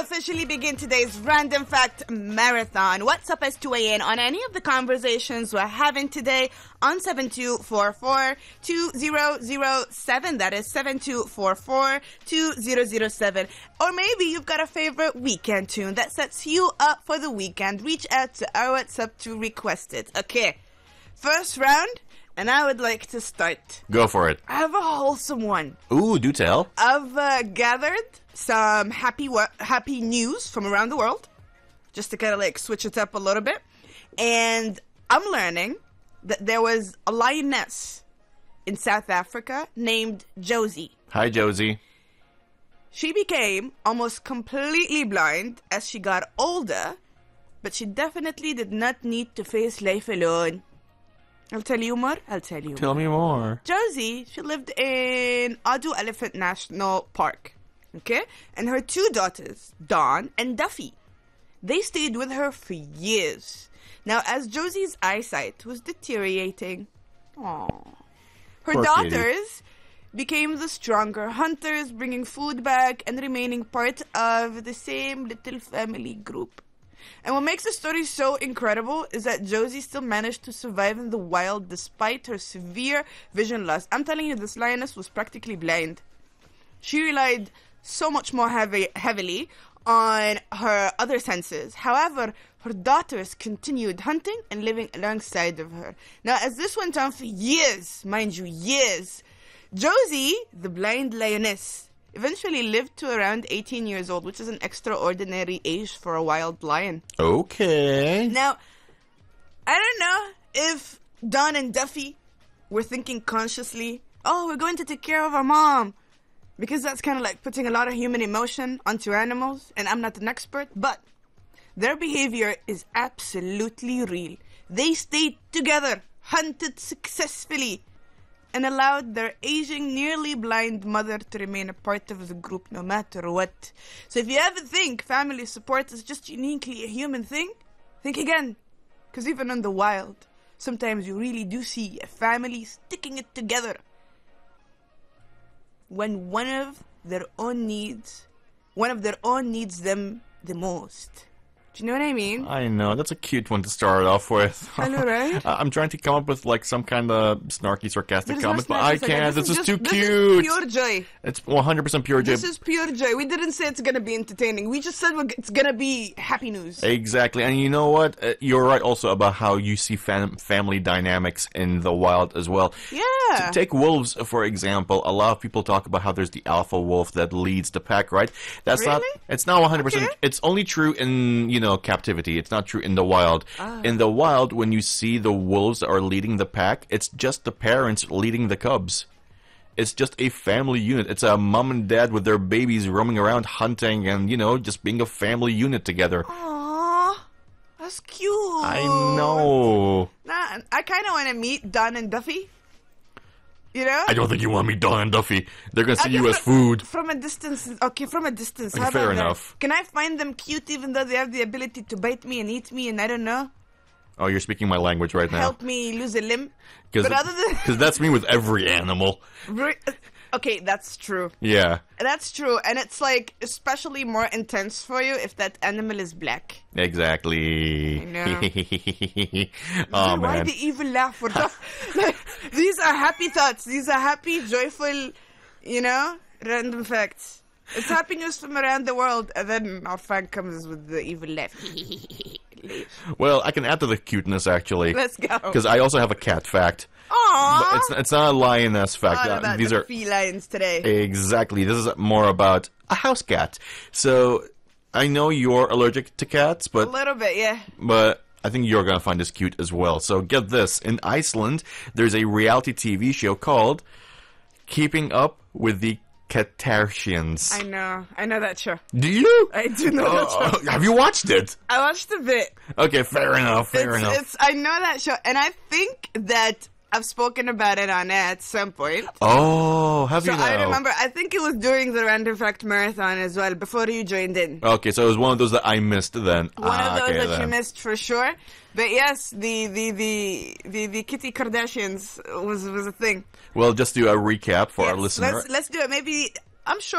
officially begin today's Random Fact Marathon. What's up as 2AN on any of the conversations we're having today on 7244-2007. That is 7244-2007. Or maybe you've got a favorite weekend tune that sets you up for the weekend. Reach out to our WhatsApp to request it. Okay, first round, and I would like to start. Go for it. I have a wholesome one. Ooh, do tell. I've gathered some happy news from around the world, just to kind of like switch it up a little bit. And I'm learning that there was a lioness in South Africa named Josie. Hi, Josie. She became almost completely blind as she got older, but she definitely did not need to face life alone. I'll tell you more. Tell me more. Josie, she lived in Adu Elephant National Park. Okay? And her two daughters, Dawn and Duffy, they stayed with her for years. Now, as Josie's eyesight was deteriorating, her Poor daughters became the stronger hunters, bringing food back and remaining part of the same little family group. And what makes the story so incredible is that Josie still managed to survive in the wild despite her severe vision loss. I'm telling you, this lioness was practically blind. She relied so much more heavily on her other senses. However, her daughters continued hunting and living alongside of her. Now, as this went on for years, mind you, years, Josie, the blind lioness, eventually lived to around 18 years old, which is an extraordinary age for a wild lion. Okay. Now, I don't know if Don and Duffy were thinking consciously, oh, we're going to take care of our mom, because that's kind of like putting a lot of human emotion onto animals, and I'm not an expert, but their behavior is absolutely real. They stayed together, hunted successfully, and allowed their aging, nearly blind mother to remain a part of the group no matter what. So if you ever think family support is just uniquely a human thing, think again. Because even in the wild, sometimes you really do see a family sticking it together when one of their own needs them the most. Do you know what I mean? I know. That's a cute one to start off with. I know, right? I'm trying to come up with like some kind of snarky, sarcastic There's comment, no but I snarky can't. sarcasm. This is too This cute. is pure joy. It's 100% pure joy. This is pure joy. We didn't say it's going to be entertaining. We just said it's going to be happy news. Exactly. And you know what? You're right also about how you see family dynamics in the wild as well. Yeah. Take wolves, for example. A lot of people talk about how there's the alpha wolf that leads the pack, right? That's Really? It's not 100%. Okay. It's only true in, captivity. It's not true in the wild. In the wild, when you see the wolves that are leading the pack, it's just the parents leading the cubs. It's just a family unit. It's a mom and dad with their babies roaming around hunting and, just being a family unit together. Aww. That's cute. I know. Nah, I kind of want to meet Don and Duffy. You know? I don't think you want me, Don and Duffy. They're going to see you as food. From a distance. Okay, from a distance. Okay, How fair about that? enough. Can I find them cute even though they have the ability to bite me and eat me and I don't know? Oh, you're speaking my language right now. Help me lose a limb? Because But other than... that's me with every animal. Okay, that's true. Yeah. That's true. And it's like especially more intense for you if that animal is black. Exactly. I know. Oh, Why man. the evil laugh? Like, these are happy thoughts. These are happy, joyful, random facts. It's happy news from around the world, and then our fan comes with the evil laugh. Well, I can add to the cuteness, actually. Let's go. Because I also have a cat fact. Aww. But it's not a lioness fact. All about These the are felines today. Exactly. This is more about a house cat. So, I know you're allergic to cats, A but little bit, yeah. I think you're going to find this cute as well. So get this. In Iceland, there's a reality TV show called Keeping Up with the Kardashians. I know that show. Do you? I do know that show. Have you watched it? I watched a bit. Okay, fair enough, enough. I know that show, and I think that I've spoken about it on air at some point. Oh, have you So now? I remember, I think it was during the Random Fact Marathon as well, before you joined in. Okay, so it was one of those that I missed then. One of those okay, that then. you missed for sure. But yes, the Kitty Kardashians was a thing. Well, just do a recap for our Yes, listener. Let's do it. Maybe, I'm sure